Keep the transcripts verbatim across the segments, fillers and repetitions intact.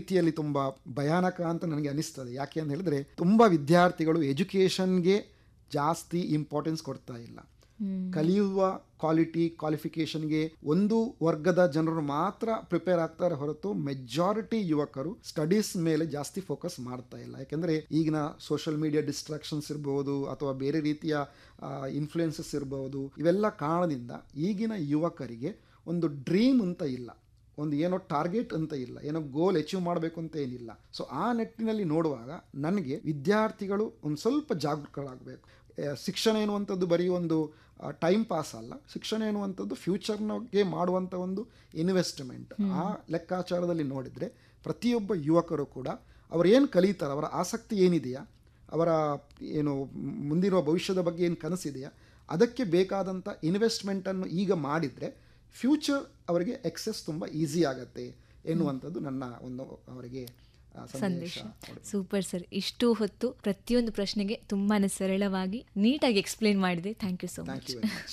ರೀತಿಯಲ್ಲಿ ತುಂಬ ಭಯಾನಕ ಅಂತ ನನಗೆ ಅನಿಸ್ತದೆ. ಯಾಕೆ ಅಂತ ಹೇಳಿದ್ರೆ ತುಂಬ ವಿದ್ಯಾರ್ಥಿಗಳು ಎಜುಕೇಷನ್ಗೆ ಜಾಸ್ತಿ ಇಂಪಾರ್ಟೆನ್ಸ್ ಕೊಡ್ತಾ ಇಲ್ಲ. ಕಲಿಯುವ ಕ್ವಾಲಿಟಿ ಕ್ವಾಲಿಫಿಕೇಷನ್ಗೆ ಒಂದು ವರ್ಗದ ಜನರು ಮಾತ್ರ ಪ್ರಿಪೇರ್ ಆಗ್ತಾರೆ ಹೊರತು ಮೆಜಾರಿಟಿ ಯುವಕರು ಸ್ಟಡೀಸ್ ಮೇಲೆ ಜಾಸ್ತಿ ಫೋಕಸ್ ಮಾಡ್ತಾ ಇಲ್ಲ. ಯಾಕೆಂದರೆ ಈಗಿನ ಸೋಷಿಯಲ್ ಮೀಡಿಯಾ ಡಿಸ್ಟ್ರಾಕ್ಷನ್ಸ್ ಇರ್ಬೋದು ಅಥವಾ ಬೇರೆ ರೀತಿಯ ಇನ್ಫ್ಲುಯೆನ್ಸಸ್ ಇರ್ಬೋದು, ಇವೆಲ್ಲ ಕಾರಣದಿಂದ ಈಗಿನ ಯುವಕರಿಗೆ ಒಂದು ಡ್ರೀಮ್ ಅಂತ ಇಲ್ಲ, ಒಂದು ಏನೋ ಟಾರ್ಗೆಟ್ ಅಂತ ಇಲ್ಲ, ಏನೋ ಗೋಲ್ ಅಚೀವ್ ಮಾಡಬೇಕು ಅಂತ ಏನಿಲ್ಲ. ಸೊ ಆ ನಿಟ್ಟಿನಲ್ಲಿ ನೋಡುವಾಗ ನನಗೆ ವಿದ್ಯಾರ್ಥಿಗಳು ಒಂದು ಸ್ವಲ್ಪ ಜಾಗೃತರಾಗಬೇಕು. ಶಿಕ್ಷಣ ಎನ್ನುವಂಥದ್ದು ಬರೀ ಒಂದು ಟೈಮ್ ಪಾಸ್ ಅಲ್ಲ, ಶಿಕ್ಷಣ ಎನ್ನುವಂಥದ್ದು ಫ್ಯೂಚರ್ನಾಗೆ ಮಾಡುವಂಥ ಒಂದು ಇನ್ವೆಸ್ಟ್ಮೆಂಟ್. ಆ ಲೆಕ್ಕಾಚಾರದಲ್ಲಿ ನೋಡಿದರೆ ಪ್ರತಿಯೊಬ್ಬ ಯುವಕರು ಕೂಡ ಅವರು ಏನು ಕಲಿತಾರೆ, ಅವರ ಆಸಕ್ತಿ ಏನಿದೆಯಾ, ಅವರ ಏನು ಮುಂದಿರುವ ಭವಿಷ್ಯದ ಬಗ್ಗೆ ಏನು ಕನಸಿದೆಯಾ, ಅದಕ್ಕೆ ಬೇಕಾದಂಥ ಇನ್ವೆಸ್ಟ್ಮೆಂಟನ್ನು ಈಗ ಮಾಡಿದರೆ ಫ್ಯೂಚರ್ ಅವರಿಗೆ ಎಕ್ಸೆಸ್ ತುಂಬ ಈಸಿ ಆಗುತ್ತೆ ಎನ್ನುವಂಥದ್ದು ನನ್ನ ಒಂದು ಅವರಿಗೆ ಸಂದೇಶ. ಸೂಪರ್ ಸರ್, ಇಷ್ಟು ಹೊತ್ತು ಪ್ರತಿಯೊಂದು ಪ್ರಶ್ನೆಗೆ ತುಂಬಾ ಸರಳವಾಗಿ ನೀಟಾಗಿ ಎಕ್ಸ್ಪ್ಲೇನ್ ಮಾಡಿದೆ. Thank you so much.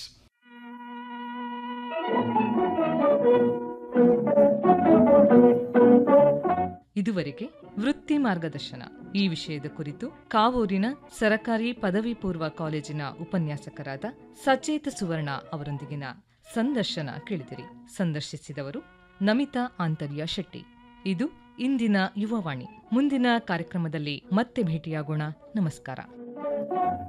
ಇದುವರೆಗೆ ವೃತ್ತಿ ಮಾರ್ಗದರ್ಶನ ಈ ವಿಷಯದ ಕುರಿತು ಕಾವೂರಿನ ಸರಕಾರಿ ಪದವಿ ಪೂರ್ವ ಕಾಲೇಜಿನ ಉಪನ್ಯಾಸಕರಾದ ಸಚೇತ ಸುವರ್ಣ ಅವರೊಂದಿಗಿನ ಸಂದರ್ಶನ ಕೇಳಿದಿರಿ. ಸಂದರ್ಶಿಸಿದವರು ನಮಿತಾ ಆಂತರ್ಯ ಶೆಟ್ಟಿ. ಇದು ಇಂದಿನ ಯುವವಾಣಿ. ಮುಂದಿನ ಕಾರ್ಯಕ್ರಮದಲ್ಲಿ ಮತ್ತೆ ಭೇಟಿಯಾಗೋಣ. ನಮಸ್ಕಾರ.